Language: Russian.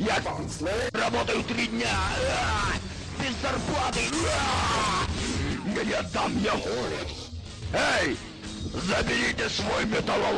Я работаю 3 дня. Без зарплаты. Я не отдам его. Эй, заберите свой металлолом.